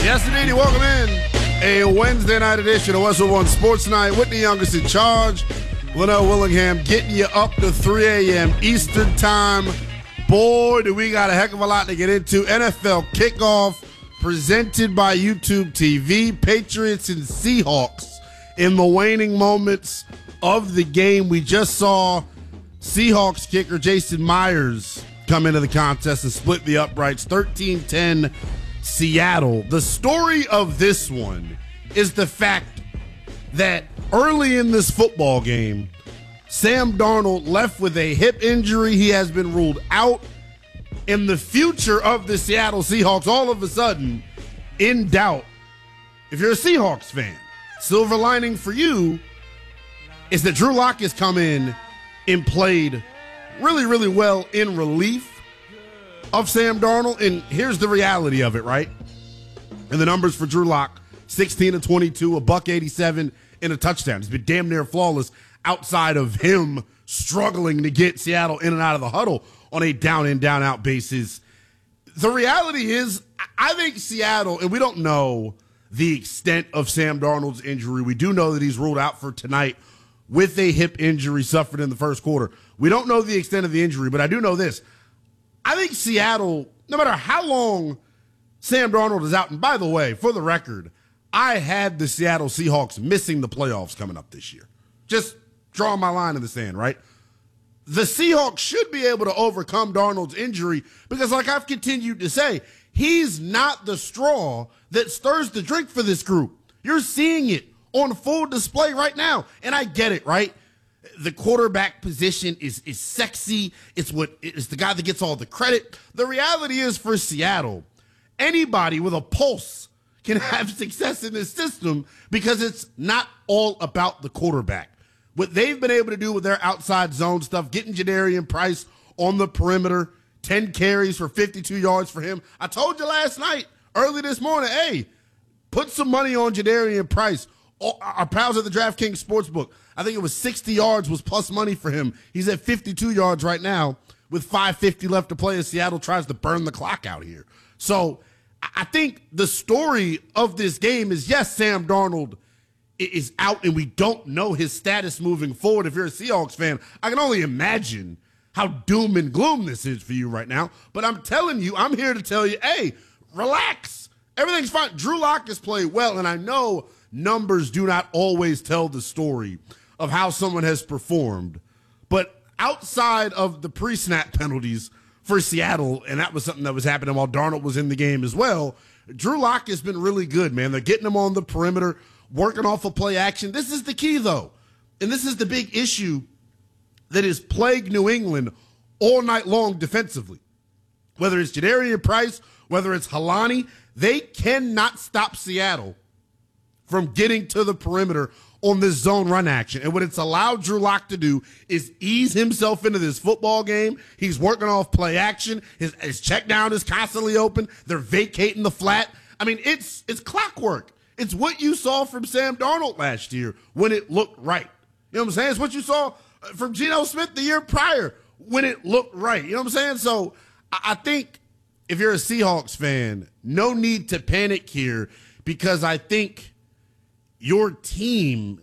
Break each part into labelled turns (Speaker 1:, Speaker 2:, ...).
Speaker 1: Yes, indeed. Welcome in a Wednesday night edition of Westwood One Sports Night with the youngest in charge, Linnell Willingham, getting you up to 3 a.m. Eastern Time. Boy, do we got a heck of a lot to get into. NFL kickoff presented by YouTube TV. Patriots and Seahawks in the waning moments of the game. We just saw Seahawks kicker Jason Myers come into the contest and split the uprights. 13-10 Seattle. The story of this one is the fact that early in this football game, Sam Darnold left with a hip injury. He has been ruled out. In the future of the Seattle Seahawks, all of a sudden, in doubt. If you're a Seahawks fan, silver lining for you is that Drew Lock has come in and played really, really well in relief of Sam Darnold. And here's the reality of it, right? And the numbers for Drew Lock, 16-22, a $187, and a touchdown. He's been damn near flawless outside of him struggling to get Seattle in and out of the huddle on a down-in, down-out basis. The reality is, I think Seattle, and we don't know the extent of Sam Darnold's injury. We do know that he's ruled out for tonight with a hip injury suffered in the first quarter. We don't know the extent of the injury, but I do know this. I think Seattle, no matter how long Sam Darnold is out, and by the way, for the record, I had the Seattle Seahawks missing the playoffs coming up this year. Just drawing my line in the sand, right? The Seahawks should be able to overcome Darnold's injury because, like I've continued to say, he's not the straw that stirs the drink for this group. You're seeing it on full display right now, and I get it, right? The quarterback position is sexy. It's the guy that gets all the credit. The reality is for Seattle, anybody with a pulse can have success in this system because it's not all about the quarterback. What they've been able to do with their outside zone stuff, getting Jadarian Price on the perimeter, 10 carries for 52 yards for him. I told you last night, early this morning, hey, put some money on Jadarian Price. Our pals at the DraftKings Sportsbook, I think it was 60 yards was plus money for him. He's at 52 yards right now with 5:50 left to play as Seattle tries to burn the clock out here. So I think the story of this game is, yes, Sam Darnold is out and we don't know his status moving forward. If you're a Seahawks fan, I can only imagine how doom and gloom this is for you right now. But I'm telling you, I'm here to tell you, hey, relax. Everything's fine. Drew Lock has played well, and I know numbers do not always tell the story of how someone has performed. But outside of the pre-snap penalties for Seattle, and that was something that was happening while Darnold was in the game as well, Drew Lock has been really good, man. They're getting him on the perimeter, working off of play action. This is the key, though, and this is the big issue that has plagued New England all night long defensively. Whether it's Jadarian Price, whether it's Halani, they cannot stop Seattle from getting to the perimeter on this zone run action. And what it's allowed Drew Lock to do is ease himself into this football game. He's working off play action. His check down is constantly open. They're vacating the flat. I mean, it's clockwork. It's what you saw from Sam Darnold last year when it looked right. You know what I'm saying? It's what you saw from Geno Smith the year prior when it looked right. You know what I'm saying? So I think if you're a Seahawks fan, no need to panic here because I think your team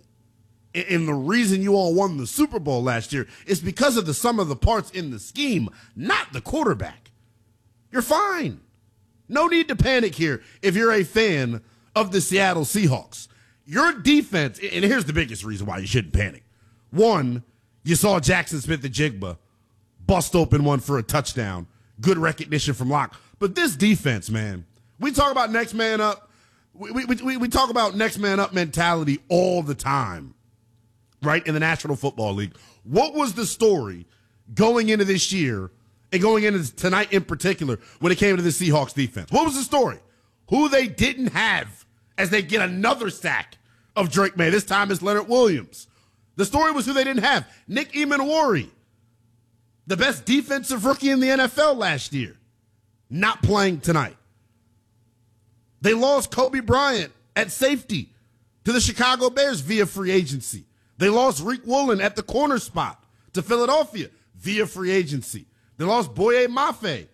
Speaker 1: and the reason you all won the Super Bowl last year is because of the sum of the parts in the scheme, not the quarterback. You're fine. No need to panic here if you're a fan of the Seattle Seahawks. Your defense, and here's the biggest reason why you shouldn't panic. One, you saw Jackson Smith-Njigba bust open one for a touchdown. Good recognition from Locke. But this defense, man, we talk about next man up. We talk about next man up mentality all the time, right, in the National Football League. What was the story going into this year and going into tonight in particular when it came to the Seahawks defense? What was the story? Who they didn't have as they get another sack of Drake May. This time it's Leonard Williams. The story was who they didn't have. Nick Emmanwori, the best defensive rookie in the NFL last year, not playing tonight. They lost Kobe Bryant at safety to the Chicago Bears via free agency. They lost Reek Woolen at the corner spot to Philadelphia via free agency. They lost Boye Mafe